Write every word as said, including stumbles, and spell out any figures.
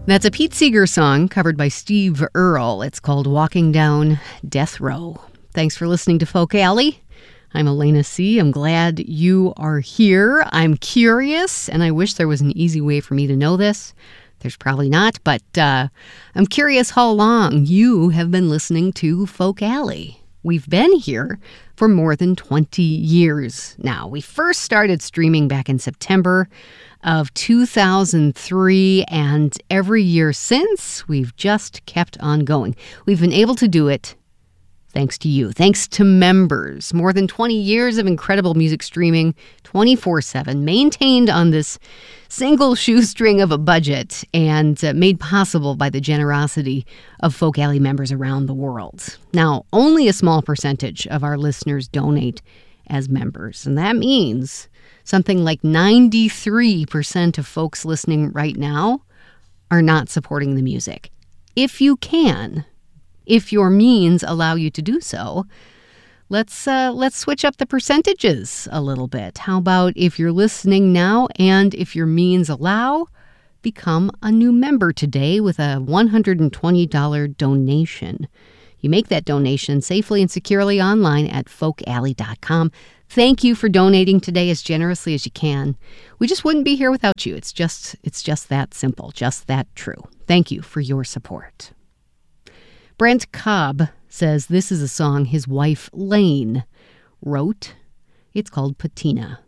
That's a Pete Seeger song covered by Steve Earle. It's called Walking Down Death Row. Thanks for listening to Folk Alley. I'm Elena C. I'm glad you are here. I'm curious, and I wish there was an easy way for me to know this. There's probably not, but uh, I'm curious how long you have been listening to Folk Alley. We've been here for more than twenty years now. We first started streaming back in September of two thousand three, and every year since, we've just kept on going. We've been able to do it thanks to you, thanks to members. More than twenty years of incredible music streaming, twenty-four seven, maintained on this single shoestring of a budget, and uh, made possible by the generosity of Folk Alley members around the world. Now, only a small percentage of our listeners donate as members, and that means something like ninety-three percent of folks listening right now are not supporting the music. If you can, if your means allow you to do so, let's uh, let's switch up the percentages a little bit. How about if you're listening now and if your means allow, become a new member today with a one hundred twenty dollars donation. You make that donation safely and securely online at folk alley dot com. Thank you for donating today as generously as you can. We just wouldn't be here without you. It's just it's just that simple, just that true. Thank you for your support. Brent Cobb says this is a song his wife Lane wrote. It's called Patina.